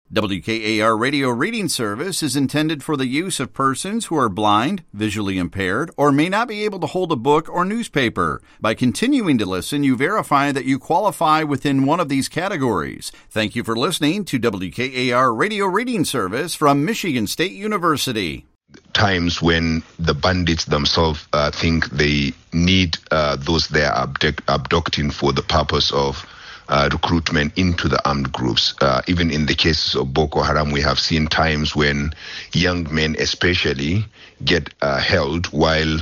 WKAR Radio Reading Service is intended for the use of persons who are blind, visually impaired, or may not be able to hold a book or newspaper. By continuing to listen, you verify that you qualify within one of these categories. Thank you for listening to WKAR Radio Reading Service from Michigan State University. Times when the bandits themselves think they need those they are abducting for the purpose of recruitment into the armed groups. Even in the cases of Boko Haram, we have seen times when young men especially get held while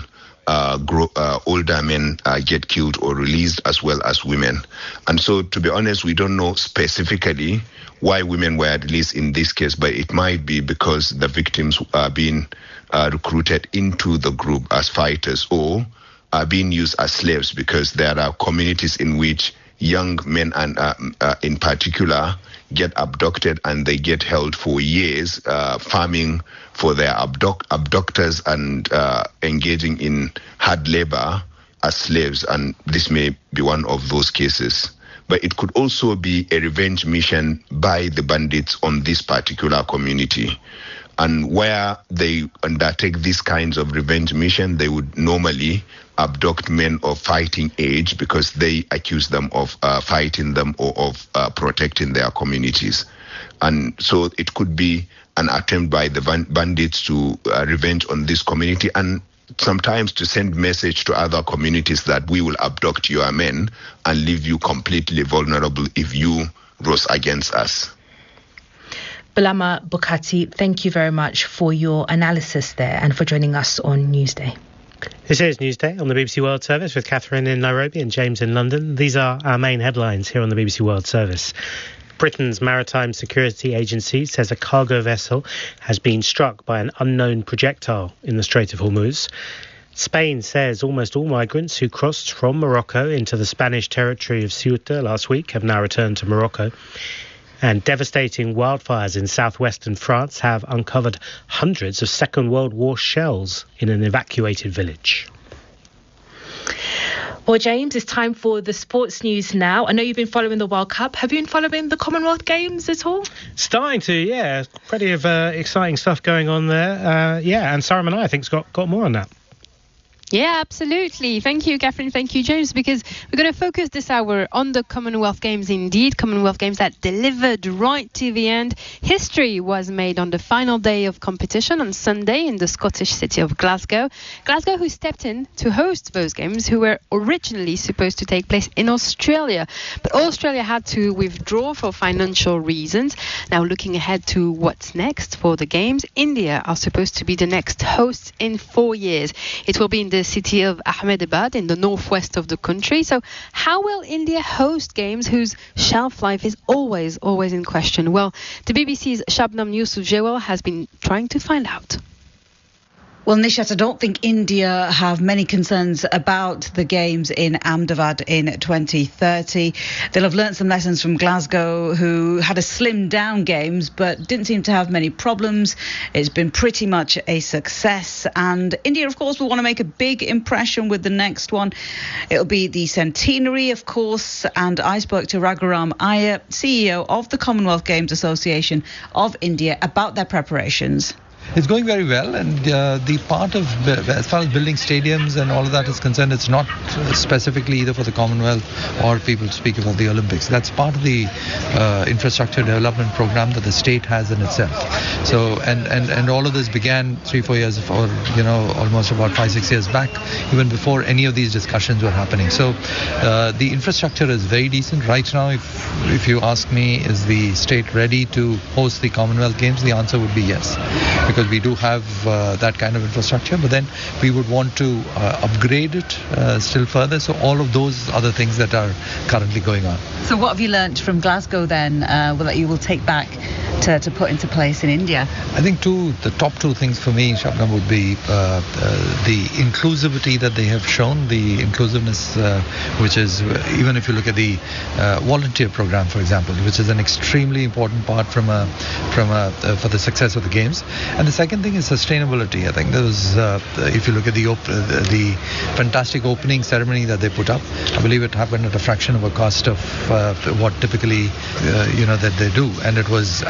older men get killed or released, as well as women. And so, to be honest, we don't know specifically why women were released in this case, but it might be because the victims are being recruited into the group as fighters or are being used as slaves, because there are communities in which young men and in particular get abducted and they get held for years, farming for their abductors and engaging in hard labor as slaves. And this may be one of those cases. But it could also be a revenge mission by the bandits on this particular community. And where they undertake these kinds of revenge mission, they would normally abduct men of fighting age because they accuse them of fighting them or of protecting their communities. And so it could be an attempt by the bandits to revenge on this community, and sometimes to send message to other communities that we will abduct your men and leave you completely vulnerable if you rose against us. Bulama Bukati, thank you very much for your analysis there and for joining us on Newsday. This is Newsday on the BBC World Service with Catherine in Nairobi and James in London. These are our main headlines here on the BBC World Service. Britain's Maritime Security Agency says a cargo vessel has been struck by an unknown projectile in the Strait of Hormuz. Spain says almost all migrants who crossed from Morocco into the Spanish territory of Ceuta last week have now returned to Morocco. And devastating wildfires in southwestern France have uncovered hundreds of Second World War shells in an evacuated village. Well, James, it's time for the sports news now. I know you've been following the World Cup. Have you been following the Commonwealth Games at all? Starting to, yeah. Plenty of exciting stuff going on there. And Sarah Manai, I think, has got more on that. Yeah, absolutely. Thank you, Catherine. Thank you, James, because we're going to focus this hour on the Commonwealth Games indeed. Commonwealth Games that delivered right to the end. History was made on the final day of competition on Sunday in the Scottish city of Glasgow. Glasgow, who stepped in to host those games, who were originally supposed to take place in Australia. But Australia had to withdraw for financial reasons. Now, looking ahead to what's next for the Games, India are supposed to be the next hosts in 4 years. It will be in the city of Ahmedabad in the northwest of the country. So how will India host games whose shelf life is always in question? Well, the BBC's Shabnam Yousuf-Jewel has been trying to find out. Well, Nishat, I don't think India have many concerns about the Games in Ahmedabad in 2030. They'll have learnt some lessons from Glasgow, who had a slimmed down Games but didn't seem to have many problems. It's been pretty much a success. And India, of course, will want to make a big impression with the next one. It'll be the centenary, of course. And I spoke to Raghuram Iyer, CEO of the Commonwealth Games Association of India, about their preparations. It's going very well, and the part of, as far as building stadiums and all of that is concerned, it's not specifically either for the Commonwealth or people speak about the Olympics. That's part of the infrastructure development program that the state has in itself. So, and all of this began 3-4 years or almost about 5-6 years back, even before any of these discussions were happening. So the infrastructure is very decent right now. If you ask me, is the state ready to host the Commonwealth Games? The answer would be yes, because we do have that kind of infrastructure, but then we would want to upgrade it still further. So all of those are the things that are currently going on. So what have you learnt from Glasgow then that you will take back to put into place in India? I think the top two things for me, Shabnam, would be the inclusivity that they have shown, the inclusiveness, which is, even if you look at the volunteer program, for example, which is an extremely important part for the success of the Games. And the second thing is sustainability. I think there was, if you look at the fantastic opening ceremony that they put up, I believe it happened at a fraction of a cost of what typically that they do, and it was